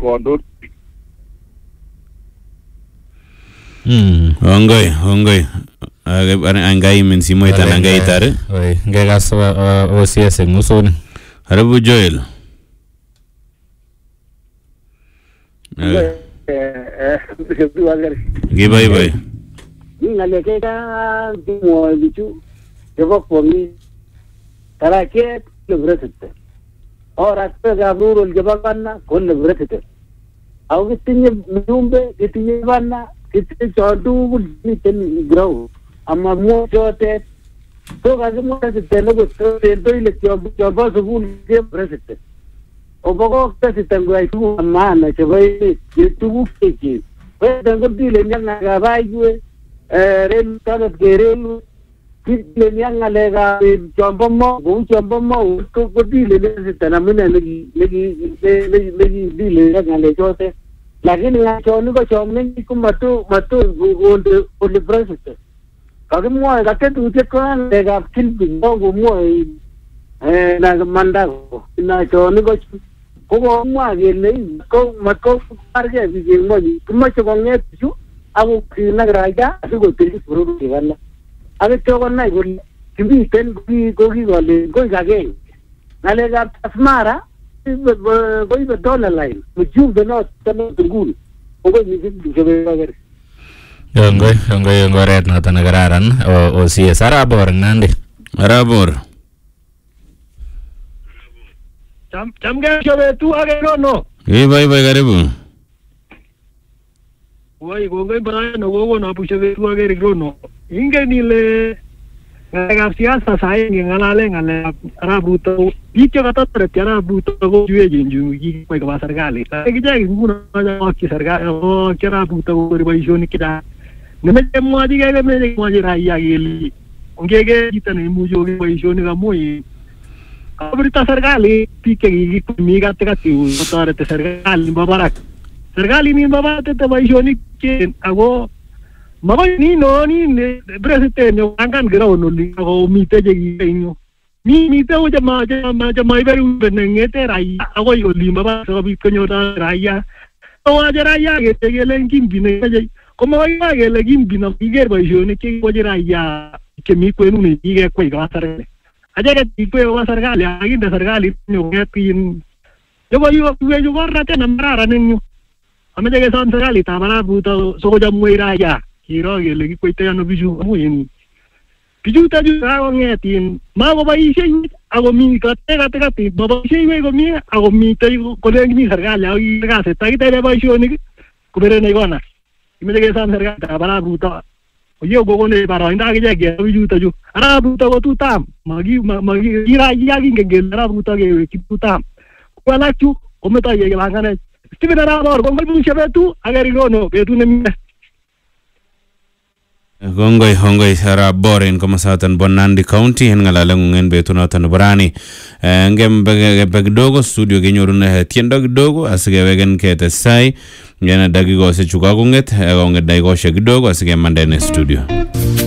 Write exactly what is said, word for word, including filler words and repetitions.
kondor. Hmm. Ongoi, ongoi. Angai min simoit an angai tare. Oi, ngai gas O C S ngusun. Harabu Joel. Eh eh itu agar. Gibai bai. Ni ngale ke ka mo bichu. Jabo pomi. Tara ke lebrete. और रास्ते जाबूर जबाना कौन लेब्रेटे आओ कितने मुंबे कितने बाना कितने चौदू कितने ग्राउ अम्मा मो चौथे तो काजे मो से तेलो को तो तो ही लेके अब जब सबून के प्रेसिडेंट ओ बगो के तंगो आई तू अम्मा ना के भाई ये तू के के वे तंगो दी ले ना ga भाई ये रेल का के rail Kita yang ngalega coba mau, gua coba mau, kau kau di lele setanah mana lagi lagi lagi lagi di lele ngalega coba. Lagi ni ngalega coba ni kau coba ni kau matu matu gua untuk untuk proses. Kalau mau kata tu je kau ngalega skill bingung gua mau eh nak manda gua. Nak coba ni kau kau mau lagi ni kau matu harga bingung mau. Kau mau coba ni tu, aku kena geraja, aku kau pilih suruh dia. अबे तो करना है बोल किसी पेन की कोई वाले कोई जागे नाले का अस्मारा कोई बदौल लाइन मुझे बनो तनो तुगुल कोई मिसिंग दिखे वगैरह Yongoi, yongoi yongoi red na tanagararan o O C S Arabor nandi. Arabor. Cam cam gaya coba tu agak no. Gibai bai karibu. Woi, gongai beraya no gogo na pusha tu agak no. Inge ni le ngalega siasa saya ngi ngalale ngale Arabu to bicho kata tertiara Arabu to go juye jinju gi koi ka sargali ta gi jagi nguna ja ki sargali o kira Arabu to go ribai joni kida ne me mo adi ga me mo ji raya gi nge ge kita ne mu jo gi bai joni ga moi abrita sargali pike gi mi ga te ka tiu to are te sargali babarak sargali ni baba te bai joni ke ago Mama ni no ni presidente no angkan gerau no li ako mite jadi inyo. Ni mite o jama jama jama iberu benengete rai ako yo li mama so bi konyo da raya. O aja raya ke te gelen kim bine jadi. Como ay ga gelen kim bina iger ba jo ne ke ko raya ke mi ko nu ni ige ko ga sar. Aja ke ti ko ga sar ga le agi da sar ga li no ke tin. Yo ba yo yo yo ra te namara nenyo. Ame de ke san sar ga li ta bana buta so ko jamu raya. Kira ke lagi kau itu yang nabi ju, amu ini. Biju taju aku ngertiin. Ma bapa isi, aku mi kata kata kata. Bapa isi aku mi, aku mi tadi kau lagi mi sargal, aku ini kasih. Tapi tadi bapa isi ni, kau beri naik mana? Ini jadi kesan sargal. Bapa buta. Yo kau ni para indah kerja ke, biju taju. Ara buta kau tu tam. Magi magi kira iya gini ke, ara buta ke kipu tam. Kau nak tu, kau mesti ya kelangan. Stipe ara bor, kau mesti siapa tu? Agar irono, betul ni. Gongoi hongoi Arabor in Komasatan Bonandi County en ngalalangu ngen betuna tan brani ngem begdogo studio genyoruna tiendo gdogo asige wegen kete sai ngena dagigo se chukagunget nget daigo she gdogo asige mandene studio